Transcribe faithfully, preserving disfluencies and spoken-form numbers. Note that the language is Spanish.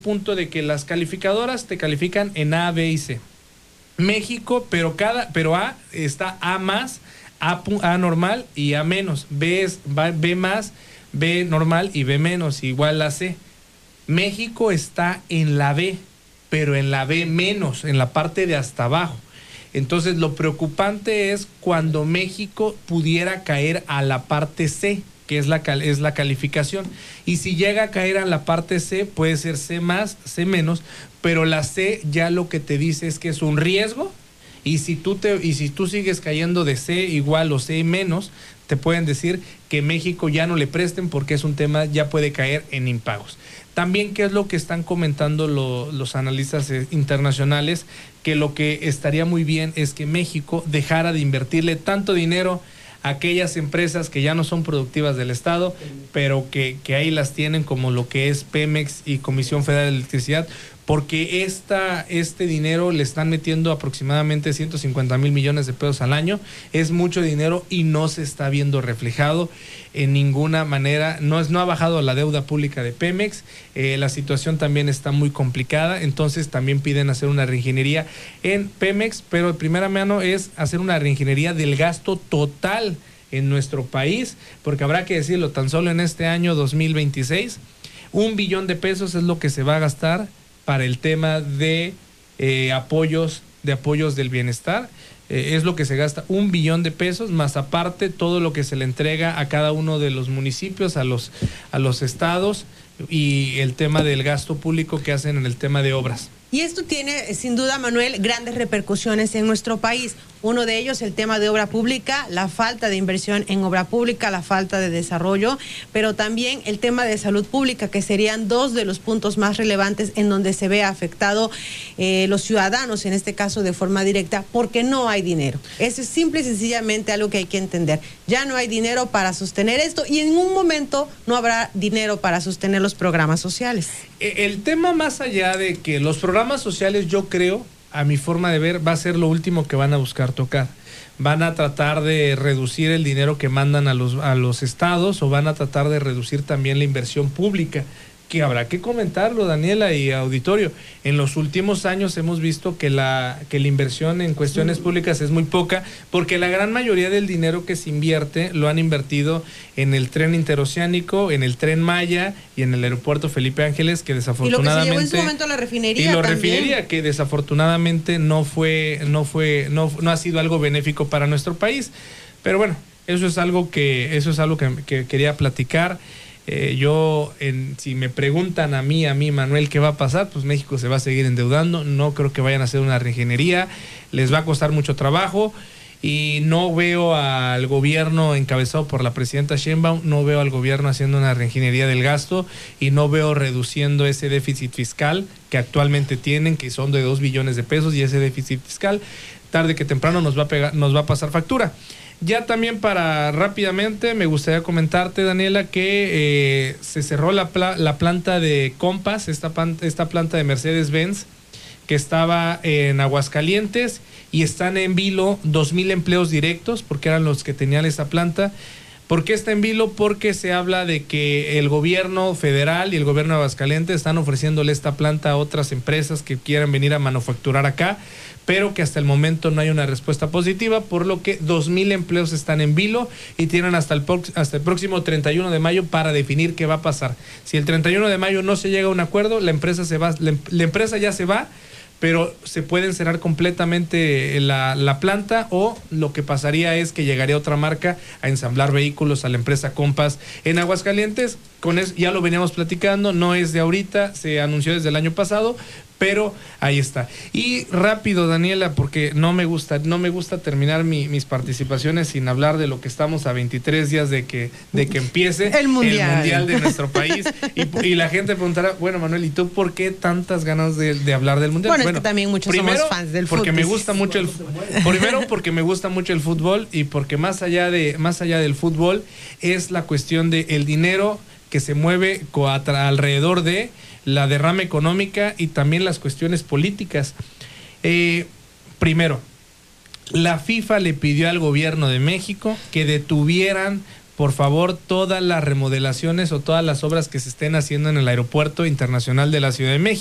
punto de que las calificadoras te califican en A, B y C. México, pero cada, pero A está A más, A, A normal y A menos. B es B más, B normal y B menos, igual a C. México está en la B, pero en la B menos, en la parte de hasta abajo. Entonces lo preocupante es cuando México pudiera caer a la parte C, que es la, es la calificación. Y si llega a caer a la parte C, puede ser C más, C menos, pero la C ya lo que te dice es que es un riesgo, y si tú, te, y si tú sigues cayendo de C igual o C menos, te pueden decir que México ya no le presten porque es un tema, ya puede caer en impagos. También, ¿qué es lo que están comentando lo, los analistas eh, internacionales? Que lo que estaría muy bien es que México dejara de invertirle tanto dinero a aquellas empresas que ya no son productivas del Estado, pero que, que ahí las tienen, como lo que es Pemex y Comisión Federal de Electricidad, porque esta, este dinero le están metiendo aproximadamente ciento cincuenta mil millones de pesos al año. Es mucho dinero y no se está viendo reflejado en ninguna manera. No, es, no ha bajado la deuda pública de Pemex. Eh, la situación también está muy complicada. Entonces también piden hacer una reingeniería en Pemex, pero de primera mano es hacer una reingeniería del gasto total en nuestro país, porque habrá que decirlo, tan solo en este año dos mil veintiséis, un billón de pesos es lo que se va a gastar para el tema de eh, apoyos, de apoyos del bienestar. Eh, es lo que se gasta, un billón de pesos, más aparte todo lo que se le entrega a cada uno de los municipios, a los, a los estados, y el tema del gasto público que hacen en el tema de obras. Y esto tiene, sin duda, Manuel, grandes repercusiones en nuestro país. Uno de ellos, el tema de obra pública, la falta de inversión en obra pública, la falta de desarrollo, pero también el tema de salud pública, que serían dos de los puntos más relevantes en donde se ve afectado eh, los ciudadanos, en este caso de forma directa, porque no hay dinero. Eso es simple y sencillamente algo que hay que entender. Ya no hay dinero para sostener esto y en un momento no habrá dinero para sostener los programas sociales. El tema, más allá de que los programas sociales, yo creo, a mi forma de ver, va a ser lo último que van a buscar tocar. Van a tratar de reducir el dinero que mandan a los, a los estados, o van a tratar de reducir también la inversión pública, que habrá que comentarlo, Daniela y auditorio. En los últimos años hemos visto que la, que la inversión en cuestiones públicas es muy poca, porque la gran mayoría del dinero que se invierte lo han invertido en el tren interoceánico, en el tren Maya y en el aeropuerto Felipe Ángeles, que desafortunadamente... Y lo que se llevó en su momento a la refinería Y la también. refinería, que desafortunadamente no fue, no fue, no, no ha sido algo benéfico para nuestro país. Pero bueno, eso es algo que, eso es algo que, que quería platicar. Eh, yo, en, si me preguntan a mí, a mí, Manuel, ¿qué va a pasar? Pues México se va a seguir endeudando. No creo que vayan a hacer una reingeniería. Les va a costar mucho trabajo. Y no veo al gobierno encabezado por la presidenta Sheinbaum, no veo al gobierno haciendo una reingeniería del gasto, y no veo reduciendo ese déficit fiscal que actualmente tienen, que son de dos billones de pesos, y ese déficit fiscal, tarde que temprano, nos va a pegar, nos va a pasar factura. Ya también, para rápidamente, me gustaría comentarte, Daniela, que eh, se cerró la, pla la planta de Compass, esta, esta planta de Mercedes-Benz, que estaba en Aguascalientes, y están en vilo dos mil empleos directos, porque eran los que tenían esta planta. ¿Por qué está en vilo? Porque se habla de que el gobierno federal y el gobierno de Aguascalientes están ofreciéndole esta planta a otras empresas que quieran venir a manufacturar acá, pero que hasta el momento no hay una respuesta positiva, por lo que dos mil empleos están en vilo y tienen hasta el, hasta el próximo treinta y uno de mayo para definir qué va a pasar. Si el treinta y uno de mayo no se llega a un acuerdo, la empresa se va, la, la empresa ya se va, pero se pueden cerrar completamente la, la planta, o lo que pasaría es que llegaría otra marca a ensamblar vehículos a la empresa Compass en Aguascalientes. Con eso ya lo veníamos platicando, no es de ahorita, se anunció desde el año pasado, pero ahí está. Y rápido, Daniela, porque no me gusta, no me gusta terminar mi, mis participaciones sin hablar de lo que estamos a veintitrés días de que, de que empiece el mundial. el mundial de nuestro país. Y, y la gente preguntará, bueno, Manuel, ¿y tú por qué tantas ganas de, de hablar del mundial? Bueno, Bueno, es que también muchos primero, somos fans del fútbol. Porque me gusta mucho el primero porque me gusta mucho el fútbol, y porque más allá de más allá del fútbol es la cuestión de el dinero que se mueve alrededor de la derrama económica y también las cuestiones políticas. Eh, primero, la FIFA le pidió al gobierno de México que detuvieran por favor, todas las remodelaciones o todas las obras que se estén haciendo en el Aeropuerto Internacional de la Ciudad de México.